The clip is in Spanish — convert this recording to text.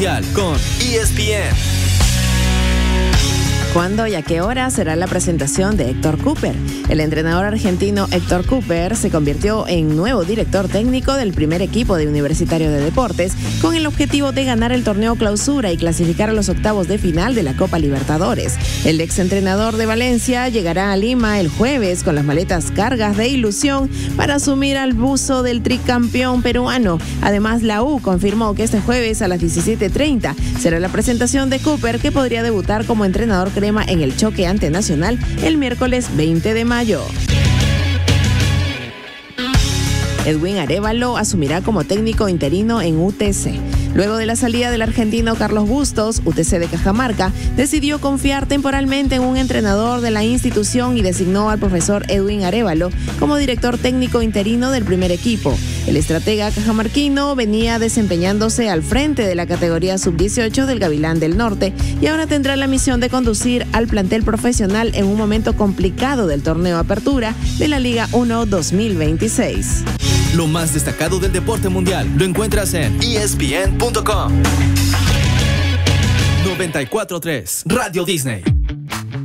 con ESPN. ¿Cuándo y a qué hora será la presentación de Héctor Cúper? El entrenador argentino Héctor Cúper se convirtió en nuevo director técnico del primer equipo de Universitario de Deportes con el objetivo de ganar el torneo Clausura y clasificar a los octavos de final de la Copa Libertadores. El exentrenador de Valencia llegará a Lima el jueves con las maletas cargas de ilusión para asumir al buzo del tricampeón peruano. Además, la U confirmó que este jueves a las 17:30 será la presentación de Cúper, que podría debutar como entrenador crema en el choque ante Nacional el miércoles 20 de mayo. Edwin Arévalo asumirá como técnico interino en UTC. Luego de la salida del argentino Carlos Bustos, UTC de Cajamarca decidió confiar temporalmente en un entrenador de la institución y designó al profesor Edwin Arévalo como director técnico interino del primer equipo. El estratega cajamarquino venía desempeñándose al frente de la categoría sub-18 del Gavilán del Norte y ahora tendrá la misión de conducir al plantel profesional en un momento complicado del torneo Apertura de la Liga 1 2026. Lo más destacado del deporte mundial lo encuentras en ESPN.com. 94.3 Radio Disney.